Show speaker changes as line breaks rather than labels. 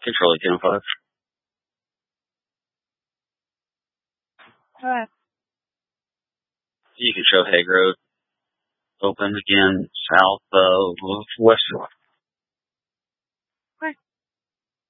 Control again, 5.
Alright.
You can show Hague Road. Open again, south, west.